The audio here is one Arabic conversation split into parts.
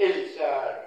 إلسار.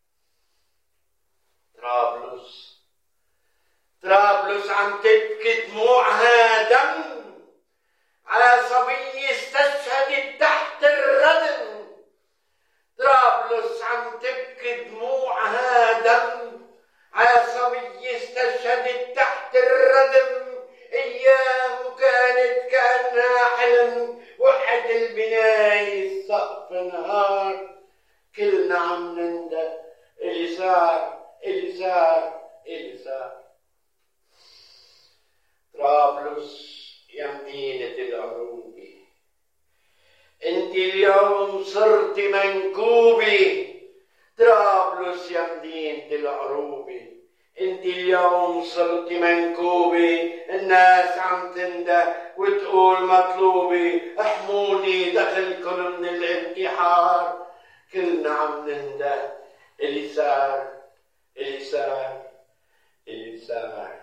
طرابلس عم تبكي دموعها دم على صبي استشهدت تحت الردم. طرابلس عم تبكي دموعها دم على صبي استشهدت تحت الردم. ايام كانت كانها حلم، وحد البناية السقف نهار، كلنا عم نندى إليسار إليسار إليسار. طرابلس يا مدينة العروبة، انت اليوم صرت منكوبة. طرابلس يا مدينة العروبة، انت اليوم صرت منكوبة. الناس عم تنده وتقول مطلوبة، احموني دخلكم من الانتحار. كلنا عم ننده إليسار إليسار إليسار.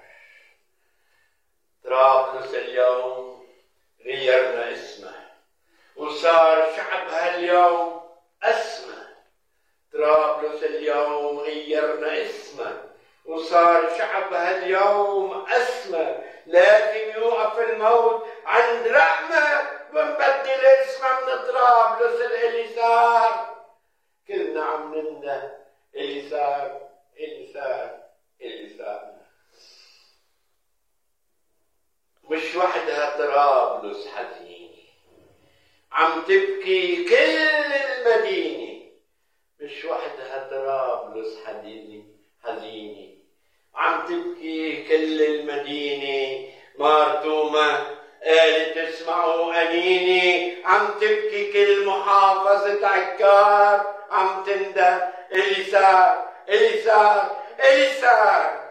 طرابلس اليوم غيرنا اسمه وصار شعبها اليوم أسمى. طرابلس اليوم غيرنا اسمه وصار شعبها اليوم أسمى. لازم يوقف الموت عند رقمة ونبدل اسمه من طرابلس الإليسار. كلنا عم ننده إليسار إليسار إليسار. مش وحدها طرابلس حزينة، عم تبكي كل المدينة. مش وحدها طرابلس حزينة، عم تبكي كل المدينة. مارتومة قالت اسمعوا أنيني، عم تبكي كل محافظة عكار. عم تنده إليسار إليسار إليسار.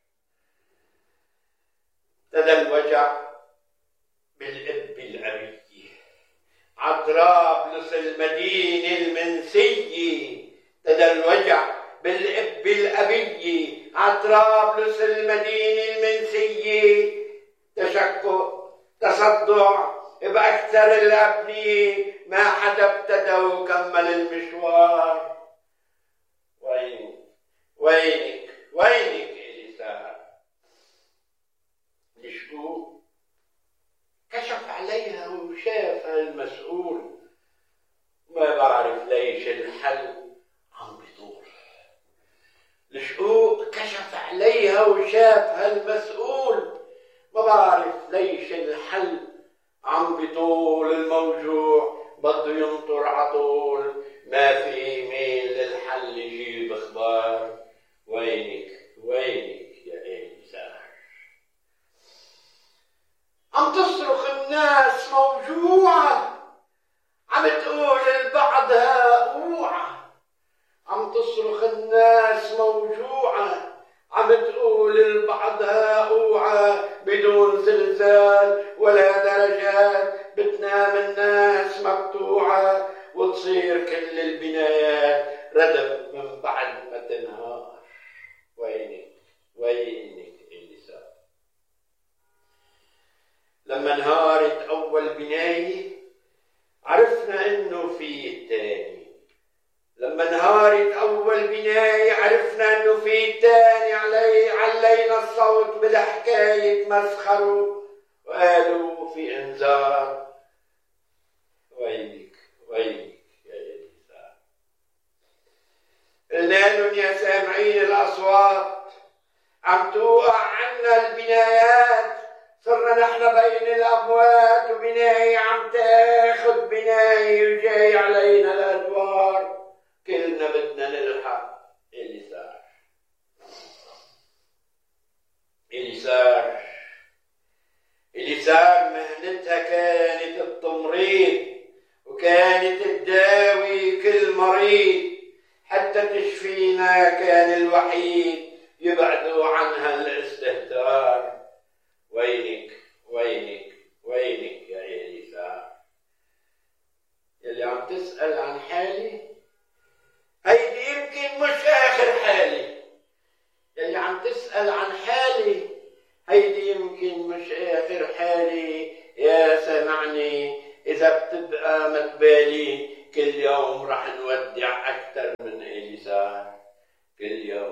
ابتدى الوجع بالإب الأبية عطرابلس المدينة المنسية. ابتدى الوجع بالإب الأبية عطرابلس المدينة المنسية. تشكك تصدع بأكثر الأبنية، ما حدا ابتدى وكمل المشوار. وينك وينك وينك إليسار؟ الشقوق كشف عليها وشافها المسؤول. ما بعرف ليش الحل عم بيطول. الشقوق كشف عليها وشافها المسؤول. ما بعرف ليش الحل عم بيطول. الموجوع بده ينطر عطول، ما في ميل للحل يجيب اخبار. وينك وينك يا إليسار؟ عم تصرخ الناس موجوعة، عم تقول لبعضها اوعى. عم تصرخ الناس موجوعة، عم تقول لبعضها اوعى. بدون زلزال ولا درجات بتنام الناس مقطوعة، وتصير كل البنايات ردم من بعد ما تنهار. وينك وينك إليسار؟ لما انهارت أول بناية عرفنا إنه في الثاني. لما انهارت أول بناية عرفنا إنه في الثاني. علينا الصوت بالحكاية مسخروا وقالوا في إنذار. وينك وينك يا إليسار؟ قلنا لهم يا سامعين الأصوات، عم توقع عنا البنايات. صرنا نحن بين الأموات، وبناية عم تاخد بناية وجاي علينا الأدوار. كلنا بدنا نلحق إليسار. إليسار مهنتها كانت التمريض، وكانت تداوي كل مريض. حتى تشفينا كان الوحيد، يبعدوا عنها الاستهتار. وينك وينك وينك يا إليسار؟ يلي عم تسأل عن حالي، هيدي يمكن مش آخر حالي. يلي عم تسأل عن حالي، هيدي يمكن مش آخر حالي. يا سمعني، إذا بتبقى متبالي كل يوم رح نودع أكتر من قل يا